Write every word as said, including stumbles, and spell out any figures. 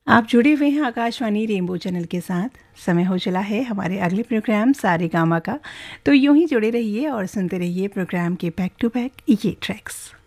आप जुड़े हुए हैं आकाशवाणी रेनबो चैनल के साथ। समय हो चला है हमारे अगले प्रोग्राम सारेगामा का, तो यूं ही जुड़े रहिए और सुनते रहिए प्रोग्राम के बैक टू बैक ये ट्रैक्स।